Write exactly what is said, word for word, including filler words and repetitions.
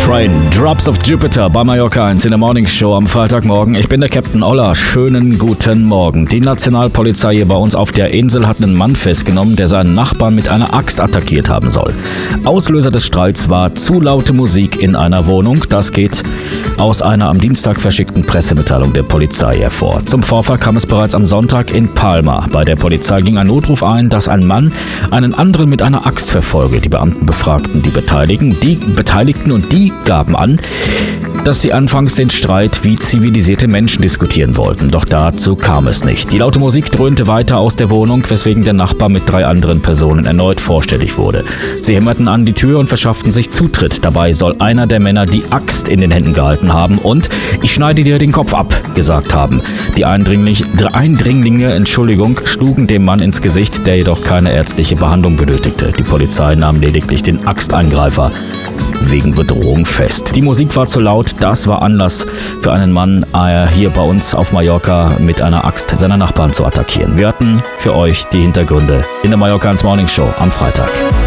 Coltrane, Drops of Jupiter bei Mallorca eins in der Morning Show am Freitagmorgen. Ich bin der Captain Oller. Schönen guten Morgen. Die Nationalpolizei hier bei uns auf der Insel hat einen Mann festgenommen, der seinen Nachbarn mit einer Axt attackiert haben soll. Auslöser des Streits war zu laute Musik in einer Wohnung. Das geht aus einer am Dienstag verschickten Pressemitteilung der Polizei hervor. Zum Vorfall kam es bereits am Sonntag in Palma. Bei der Polizei ging ein Notruf ein, dass ein Mann einen anderen mit einer Axt verfolge. Die Beamten befragten die Beteiligten, die Beteiligten und die gaben an, dass sie anfangs den Streit wie zivilisierte Menschen diskutieren wollten. Doch dazu kam es nicht. Die laute Musik dröhnte weiter aus der Wohnung, weswegen der Nachbar mit drei anderen Personen erneut vorstellig wurde. Sie hämmerten an die Tür und verschafften sich Zutritt. Dabei soll einer der Männer die Axt in den Händen gehalten haben und „Ich schneide dir den Kopf ab" gesagt haben. Die Eindringlich, Eindringlinge, Entschuldigung, schlugen dem Mann ins Gesicht, der jedoch keine ärztliche Behandlung benötigte. Die Polizei nahm lediglich den Axtangreifer wegen Bedrohung fest. Die Musik war zu laut, das war Anlass für einen Mann, äh, hier bei uns auf Mallorca mit einer Axt seiner Nachbarn zu attackieren. Wir hatten für euch die Hintergründe in der Mallorca eins Morning Show am Freitag.